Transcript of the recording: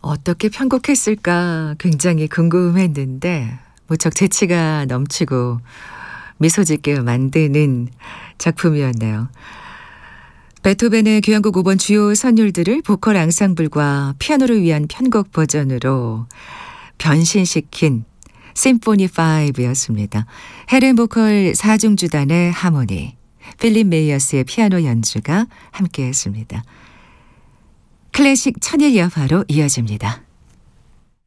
어떻게 편곡했을까 굉장히 궁금했는데 무척 재치가 넘치고 미소 짓게 만드는 작품이었네요. 베토벤의 교향곡 5번 주요 선율들을 보컬 앙상블과 피아노를 위한 편곡 버전으로 변신시킨 심포니 5였습니다. 헬렌 보컬 4중주단의 하모니, 필립 메이어스의 피아노 연주가 함께했습니다. 클래식 천일 여화로 이어집니다.